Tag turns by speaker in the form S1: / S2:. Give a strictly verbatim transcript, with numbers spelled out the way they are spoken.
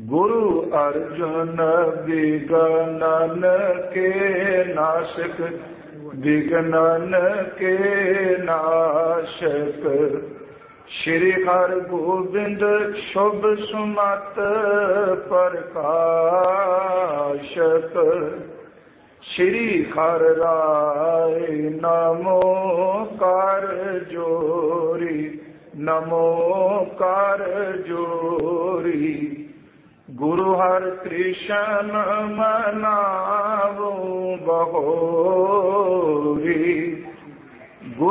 S1: गुरु अर्जुन विगनन के नाशक, विगनन के नाशक। श्री हर गोबिंद शुभ सुमत प्रकाशक। श्री हर राय नमो कर जोरी, नमो कर जोरी। गुरु हर कृष्ण मनावो बहोरी।